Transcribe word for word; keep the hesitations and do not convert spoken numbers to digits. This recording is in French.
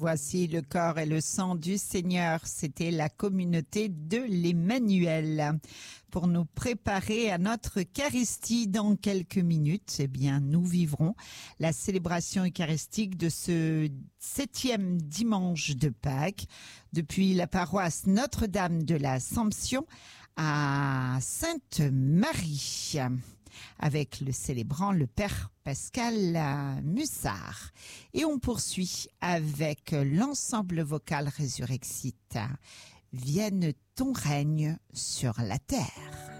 Voici le corps et le sang du Seigneur. C'était la communauté de l'Emmanuel. Pour nous préparer à notre Eucharistie dans quelques minutes, eh bien, nous vivrons la célébration eucharistique de ce septième dimanche de Pâques depuis la paroisse Notre-Dame de l'Assomption à Sainte-Marie, avec le célébrant, le Père Pascal Mussard. Et on poursuit avec l'ensemble vocal Résurrexite. Vienne ton règne sur la terre.